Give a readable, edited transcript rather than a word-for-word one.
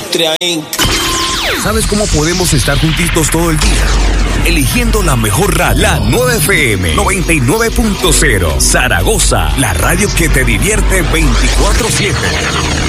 Industria Inc. ¿Sabes cómo podemos estar juntitos todo el día? Eligiendo la mejor radio, la 9 FM 99.0 Zaragoza, la radio que te divierte 24/7.